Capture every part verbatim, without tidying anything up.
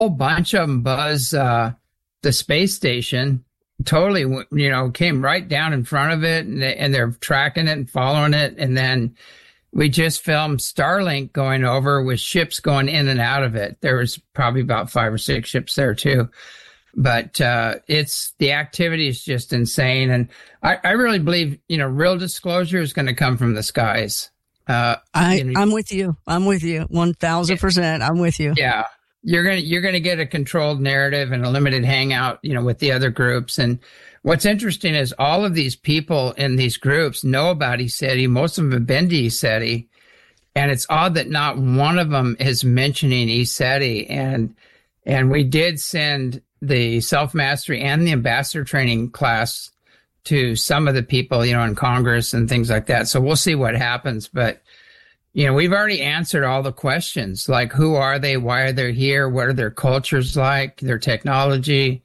whole bunch of them buzz uh, the space station. Totally, you know, came right down in front of it, and, they, and they're tracking it and following it. And then we just filmed Starlink going over with ships going in and out of it. There was probably about five or six ships there too. But uh, it's the activity is just insane. And I, I really believe, you know, real disclosure is going to come from the skies. Uh, I, you know, I'm with you. I'm with you. one thousand percent. I'm with you. Yeah. You're going to, you're going to get a controlled narrative and a limited hangout, you know, with the other groups. And what's interesting is all of these people in these groups know about ECETI. Most of them have been to ECETI. And it's odd that not one of them is mentioning ECETI. And, and we did send the self-mastery and the ambassador training class to some of the people, you know, in Congress and things like that. So we'll see what happens. But, you know, we've already answered all the questions, like who are they? Why are they here? What are their cultures like? Their technology?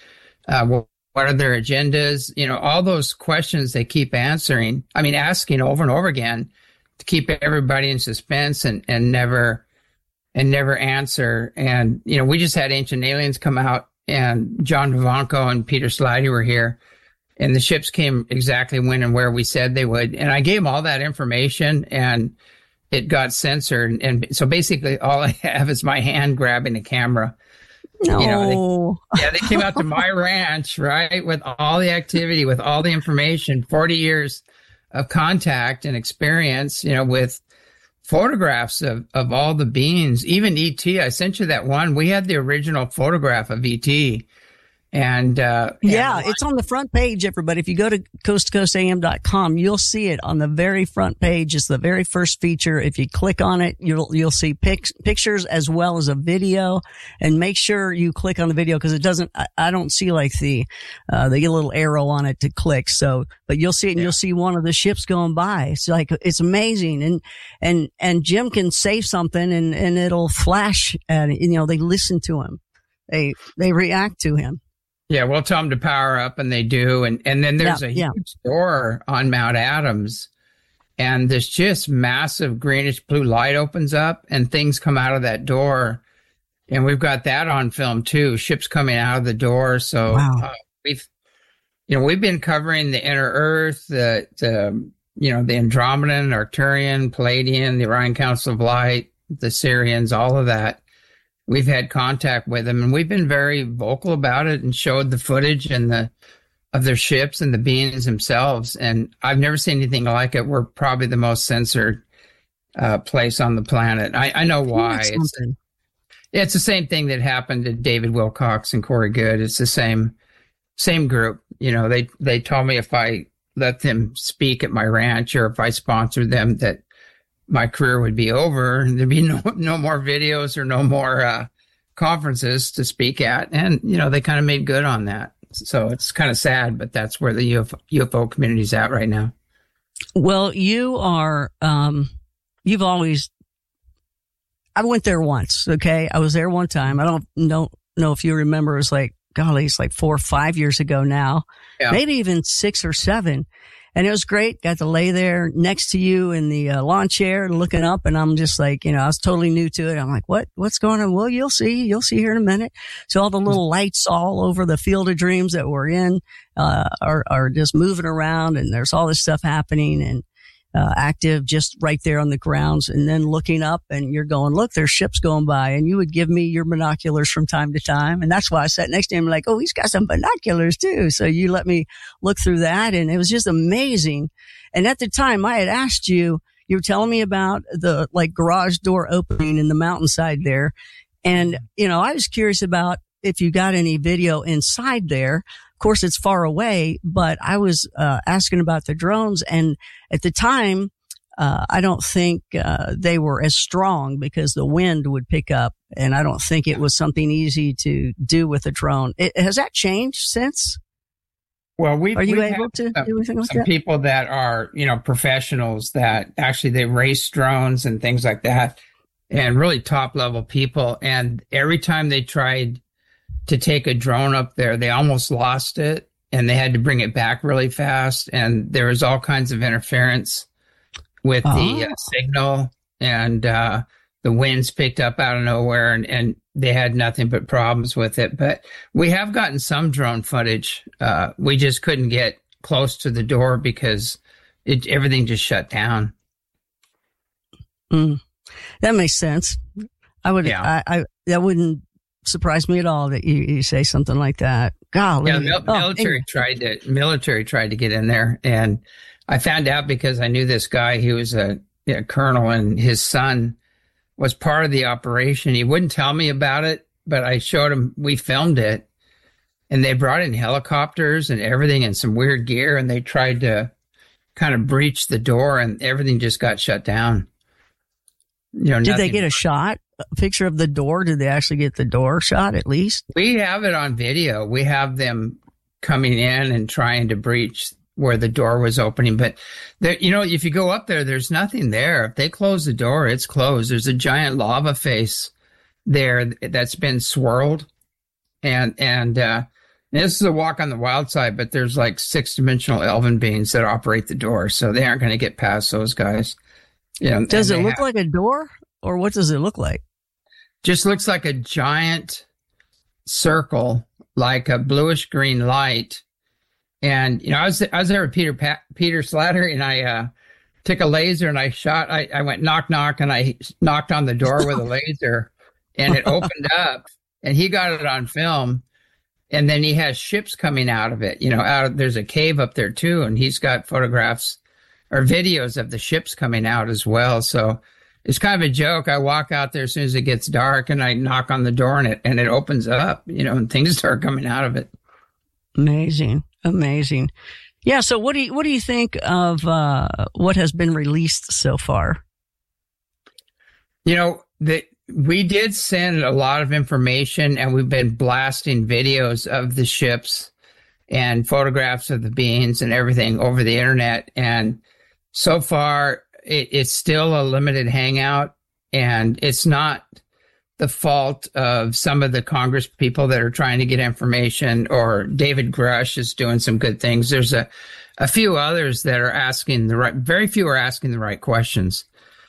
Uh, what are their agendas? You know, all those questions they keep answering. I mean, asking over and over again to keep everybody in suspense and, and never, and never answer. And, you know, we just had Ancient Aliens come out, and John Vivanco and Peter Slady were here. And the ships came exactly when and where we said they would. And I gave them all that information, and it got censored. And so basically all I have is my hand grabbing a camera. No. You know, they, yeah, they came out to my ranch, right, with all the activity, with all the information, forty years of contact and experience, you know, with photographs of, of all the beings, even E T. I sent you that one. We had the original photograph of E T. And, uh, yeah, and it's on the front page, everybody. If you go to coast to coast a m dot com, you'll see it on the very front page. It's the very first feature. If you click on it, you'll, you'll see pic- pictures as well as a video, and make sure you click on the video, because it doesn't, I, I don't see like the, uh, the little arrow on it to click. So, but you'll see it, and yeah. You'll see one of the ships going by. It's like, it's amazing. And, and, and Jim can say something, and, and it'll flash, and, you know, they listen to him. They, they react to him. Yeah, we'll tell them to power up, and they do. And, and then there's yeah, a huge yeah. door on Mount Adams, and this just massive greenish blue light opens up, and things come out of that door. And we've got that on film too, ships coming out of the door. So wow. uh, we've, you know, we've been covering the inner Earth, the, the, you know, the Andromedan, Arcturian, Palladian, the Orion Council of Light, the Sirians, all of that. We've had contact with them, and we've been very vocal about it and showed the footage and the of their ships and the beings themselves. And I've never seen anything like it. We're probably the most censored uh, place on the planet. I, I know why. It's, it's the same thing that happened to David Wilcox and Corey Goode. It's the same same group. You know, they they told me if I let them speak at my ranch, or if I sponsored them, that my career would be over, and there'd be no, no more videos or no more uh, conferences to speak at. And, you know, they kind of made good on that. So it's kind of sad, but that's where the U F O, U F O community is at right now. Well, you are, um, you've always, I went there once. Okay. I was there one time. I don't know, know if you remember. It was like, golly, it's like four or five years ago now, yeah. Maybe even six or seven. And it was great. Got to lay there next to you in the uh, lawn chair looking up. And I'm just like, you know, I was totally new to it. I'm like, what, what's going on? Well, you'll see, you'll see here in a minute. So all the little lights all over the Field of Dreams that we're in, uh, are, are just moving around, and there's all this stuff happening, and, uh, active just right there on the grounds. And then looking up, and you're going, look, there's ships going by. And you would give me your binoculars from time to time. And that's why I sat next to him like, oh, he's got some binoculars too. So you let me look through that, and it was just amazing. And at the time I had asked you, you were telling me about the like garage door opening in the mountainside there. And, you know, I was curious about if you got any video inside there. Of course, it's far away, but I was uh, asking about the drones, and at the time, uh, I don't think uh, they were as strong because the wind would pick up, and I don't think it was something easy to do with a drone. It, has that changed since? Well, we are you we've able to some, do anything like some that? People that are, you know, professionals that actually they race drones and things like that, and really top level people. And every time they tried to take a drone up there, they almost lost it, and they had to bring it back really fast. And there was all kinds of interference with oh. the uh, signal, and uh, the winds picked up out of nowhere. And, and they had nothing but problems with it. But we have gotten some drone footage. Uh, we just couldn't get close to the door because it, everything just shut down. Mm. That makes sense. I would, yeah. I, I, that wouldn't surprise me at all that you, you say something like that. Golly. Yeah, mil- oh, military and- tried to, military tried to get in there, and I found out because I knew this guy. He was a, a colonel, and his son was part of the operation. He wouldn't tell me about it, but I showed him, we filmed it, and they brought in helicopters and everything and some weird gear, and they tried to kind of breach the door, and everything just got shut down. You know, did they get a shot, a picture of the door? Did they actually get the door shot at least? We have it on video. We have them coming in and trying to breach where the door was opening. But, there, you know, if you go up there, there's nothing there. If they close the door, it's closed. There's a giant lava face there that's been swirled. And, and, uh, this is a walk on the wild side, but there's like six dimensional elven beings that operate the door. So they aren't going to get past those guys. You know, does it look have, like a door, or what does it look like? Just looks like a giant circle, like a bluish green light. And, you know, I was, I was there with Peter, pa- Peter Slatter, and I, uh, took a laser and I shot, I, I went knock, knock, and I knocked on the door with a laser, and it opened up, and he got it on film. And then he has ships coming out of it, you know, out of, there's a cave up there too. And he's got photographs or videos of the ships coming out as well. So it's kind of a joke. I walk out there as soon as it gets dark, and I knock on the door, and it, and it opens up, you know, and things start coming out of it. Amazing. Amazing. Yeah. So what do you, what do you think of, uh, what has been released so far? You know, the, we did send a lot of information, and we've been blasting videos of the ships and photographs of the beings and everything over the internet. And so far, it, it's still a limited hangout, and it's not the fault of some of the Congress people that are trying to get information, or David Grush is doing some good things. There's a, a few others that are asking the right, very few are asking the right questions.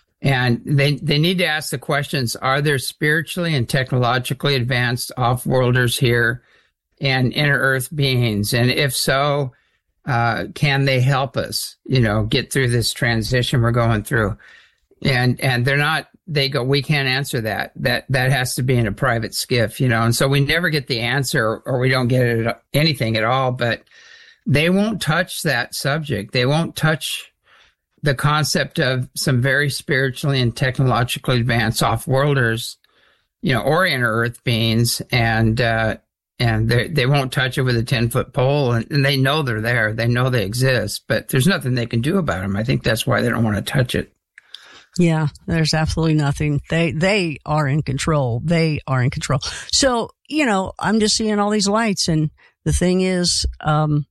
And they, they need to ask the questions, are there spiritually and technologically advanced off-worlders here and inner earth beings? And if so, uh, can they help us, you know, get through this transition we're going through? And, and they're not, they go, we can't answer that. That, that has to be in a private skiff, you know? And so we never get the answer, or we don't get it, anything at all, but they won't touch that subject. They won't touch the concept of some very spiritually and technologically advanced off-worlders, you know, or inner earth beings. And, uh, and they, they won't touch it with a ten foot pole, and, and they know they're there. They know they exist, but there's nothing they can do about them. I think that's why they don't want to touch it. Yeah, there's absolutely nothing. They, they are in control. They are in control. So, you know, I'm just seeing all these lights, and the thing is, um,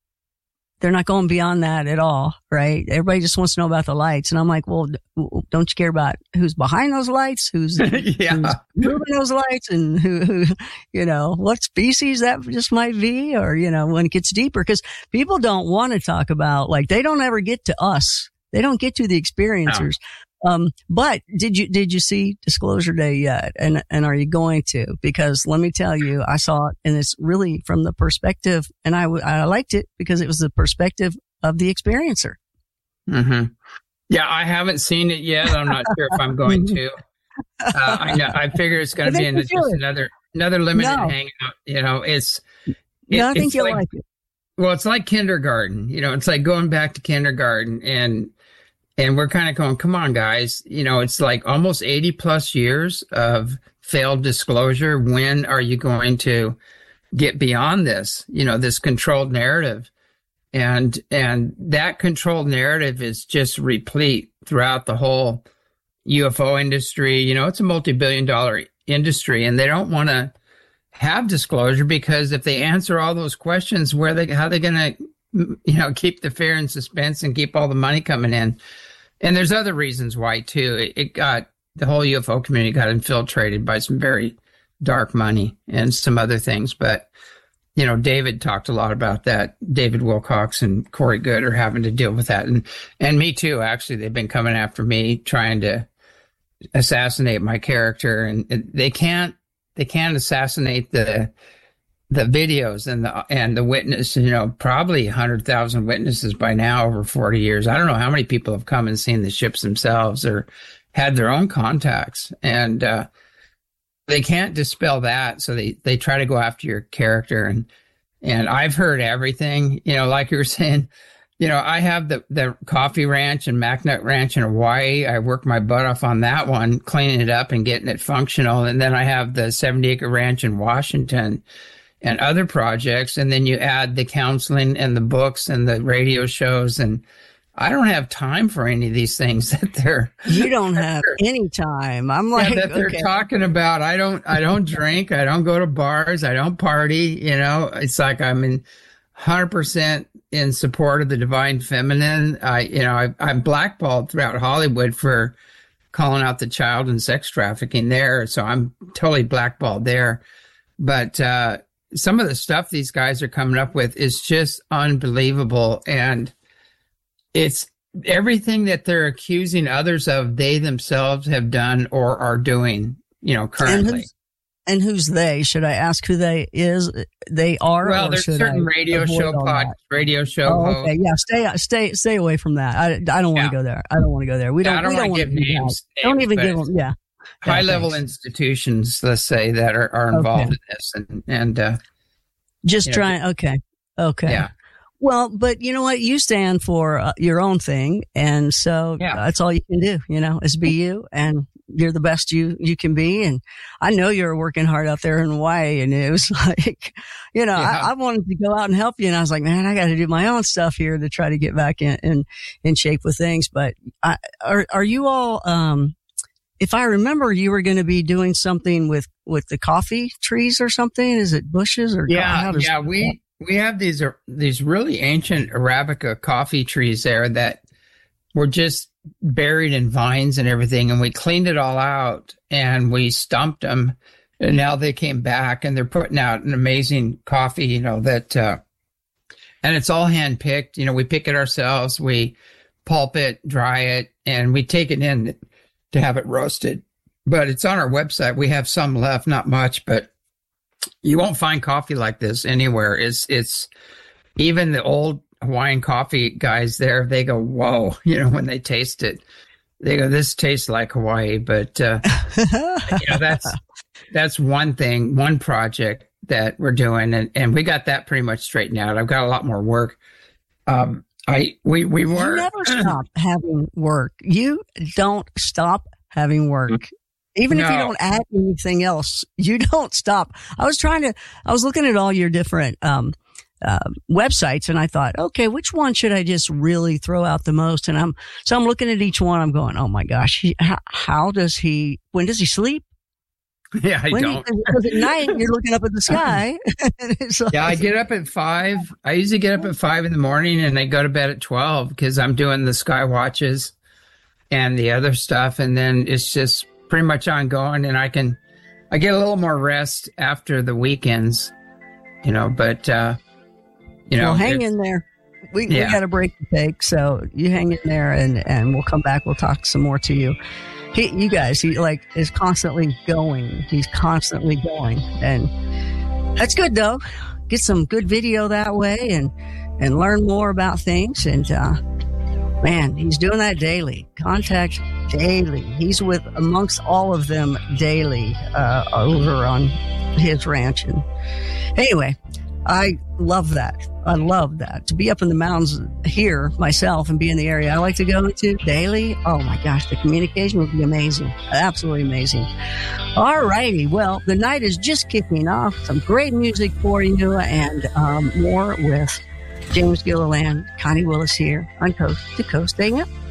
they're not going beyond that at all, right? Everybody just wants to know about the lights. And I'm like, well, don't you care about who's behind those lights? Who's, yeah. who's moving those lights, and who, who, you know, what species that just might be, or, you know, when it gets deeper, because people don't want to talk about, like, they don't ever get to us. They don't get to the experiencers. No. Um, but did you, did you see Disclosure Day yet? And, and are you going to? Because let me tell you, I saw it, and it's really from the perspective, and I, I liked it because it was the perspective of the experiencer. Mm-hmm. Yeah, I haven't seen it yet. I'm not sure if I'm going to. Uh, I know, I figure it's going to be in just another, another limited no. hangout. You know, it's, it, no, I think you'll like, like it. Well, it's like kindergarten, you know, it's like going back to kindergarten, and, And we're kind of going, come on, guys. You know, it's like almost eighty plus years of failed disclosure. When are you going to get beyond this, you know, this controlled narrative? And, and that controlled narrative is just replete throughout the whole U F O industry. You know, it's a multi-billion dollar industry, and they don't want to have disclosure, because if they answer all those questions, where they, how are they going to, you know, keep the fear and suspense and keep all the money coming in? And there's other reasons why too. It, it got, the whole U F O community got infiltrated by some very dark money and some other things. But, you know, David talked a lot about that. David Wilcox and Corey Good are having to deal with that. And, and me too, actually. They've been coming after me, trying to assassinate my character, and they can't they can't assassinate the the videos and the and the witness. You know, probably a hundred thousand witnesses by now over forty years. I don't know how many people have come and seen the ships themselves or had their own contacts, and uh, they can't dispel that. So they they try to go after your character, and and I've heard everything. You know, like you were saying. You know, I have the, the coffee ranch and MacNut Ranch in Hawaii. I worked my butt off on that one, cleaning it up and getting it functional. And then I have the seventy acre ranch in Washington and other projects. And then you add the counseling and the books and the radio shows. And I don't have time for any of these things that they're. You don't have any time. I'm like, yeah, that they're okay. talking about. I don't, I don't drink. I don't go to bars. I don't party. You know, it's like I'm in one hundred percent in support of the divine feminine. I, you know, I, I'm blackballed throughout Hollywood for calling out the child and sex trafficking there. So I'm totally blackballed there. But, uh, some of the stuff these guys are coming up with is just unbelievable. And it's everything that they're accusing others of, they themselves have done or are doing, you know, currently. And who's they? Should I ask who they is? They are. Well, there's certain radio show pod, radio show. Oh, okay, yeah. Stay, stay, stay away from that. I, I don't want to yeah. go there. I don't want to go there. We don't. Yeah, I don't, we don't want to give names, names. Don't even give them. Yeah. High yeah, level thanks. institutions, let's say, that are, are involved okay. in this, and and uh, just trying. Know, okay. Okay. Yeah. Well, but you know what? You stand for uh, your own thing, and so yeah. that's all you can do. You know, is be you, and you're the best you you can be. And I know you're working hard out there in Hawaii, and it was like, you know, yeah. I, I wanted to go out and help you, and I was like, man, I got to do my own stuff here to try to get back in in, in shape with things. But I, are are you all? Um, if I remember, you were going to be doing something with with the coffee trees or something. Is it bushes or yeah, yeah? We. We have these uh, these really ancient Arabica coffee trees there that were just buried in vines and everything, and we cleaned it all out and we stumped them, and now they came back and they're putting out an amazing coffee, you know, that uh, and it's all hand picked. You know, we pick it ourselves, we pulp it, dry it, and we take it in to have it roasted. But it's on our website. We have some left, not much, but you won't find coffee like this anywhere. It's, it's even the old Hawaiian coffee guys there, they go, whoa, you know, when they taste it, they go, this tastes like Hawaii. But, uh, you know, that's, that's one thing, one project that we're doing. And, and we got that pretty much straightened out. I've got a lot more work. Um, I, we, we were. You never stop having work. You don't stop having work. Even no. if you don't add anything else, you don't stop. I was trying to, I was looking at all your different, um, uh, websites, and I thought, okay, which one should I just really throw out the most? And I'm, so I'm looking at each one. I'm going, oh my gosh, he, how, how does he, when does he sleep? Yeah, I when don't. Because at night you're looking up at the sky. Like, yeah, I get up at five. I usually get up at five in the morning and I go to bed at twelve because I'm doing the sky watches and the other stuff. And then it's just pretty much ongoing, and I can, I get a little more rest after the weekends, you know, but, uh, you know. Well, hang in there. We, yeah. we got a break to take, so you hang in there, and, and we'll come back. We'll talk some more to you. He, you guys, he like is constantly going. He's constantly going, and that's good though. Get some good video that way, and, and learn more about things. And, uh, man, he's doing that daily. Contact daily. He's with amongst all of them daily, uh, over on his ranch. And anyway, I love that. I love that. To be up in the mountains here myself and be in the area I like to go to daily. Oh my gosh, the communication would be amazing. Absolutely amazing. All righty. Well, the night is just kicking off. Some great music for you, and um, more with James Gilliland, Connie Willis here on Coast to Coast A M.